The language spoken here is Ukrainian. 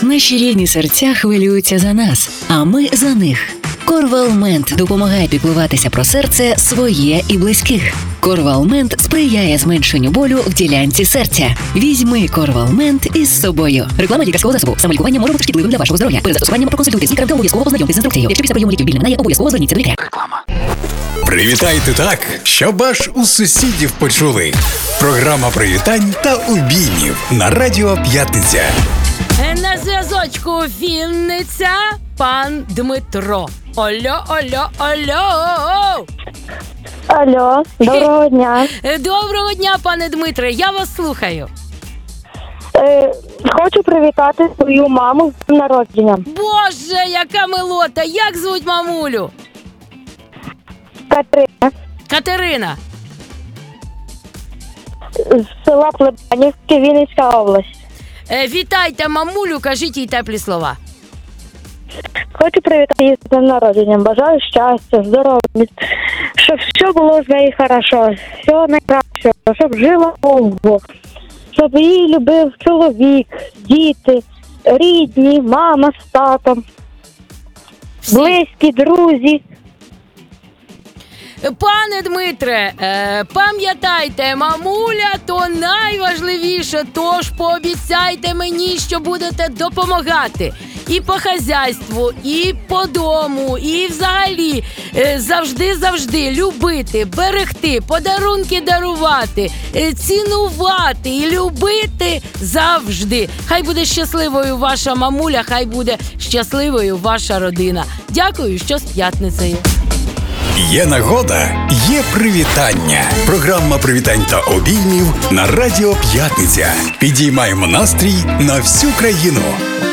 Наші рідні серця хвилюються за нас, а ми за них. Корвалмент допомагає піклуватися про серце своє і близьких. Корвалмент сприяє зменшенню болю в ділянці серця. Візьми Корвалмент із собою. Реклама лікарського засобу. Самолікування може бути шкідливим для вашого здоров'я. Перед застосуванням проконсультуйте з лікарем та обов'язково ознайомтесь з інструкцією. Якщо після прийому ліків біль не минає, обов'язково зверніться до лікаря. Реклама. Привітайте так, щоб аж у сусідів почули. Програма привітань та обіймів на Радіо П'ятниця. На зв'язочку Вінниця пан Дмитро. Алло, алло, алло. Алло, доброго дня. Доброго дня, пане Дмитре, я вас слухаю. Хочу привітати свою маму з днем народження. Боже, яка милота! Як звуть мамулю? Катерина. Катерина. З села Плебанівське, Вінницька область. Вітайте мамулю, кажіть їй теплі слова. Хочу привітати її з днем народження. Бажаю щастя, здоров'я, щоб все було з нею хорошо, все найкраще, щоб жила довго, щоб її любив чоловік, діти, рідні, мама з татом, близькі, друзі. Пане Дмитре, пам'ятайте, мамуля то найважливіше, тож пообіцяйте мені, що будете допомагати і по хазяйству, і по дому, і взагалі завжди любити, берегти, подарунки дарувати, цінувати і любити завжди. Хай буде щасливою ваша мамуля, хай буде щасливою ваша родина. Дякую, що з п'ятницею. Є нагода, є привітання. Програма привітань та обіймів на Радіо П'ятниця. Підіймаємо настрій на всю країну.